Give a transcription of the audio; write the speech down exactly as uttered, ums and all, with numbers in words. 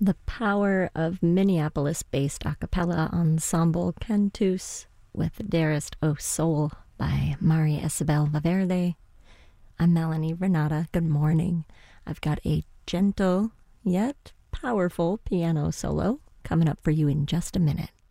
The power of Minneapolis-based a cappella ensemble Cantus with Dearest O Soul by Mari Isabel Valverde. I'm Melanie Renata. Good morning. I've got a gentle yet powerful piano solo coming up for you in just a minute.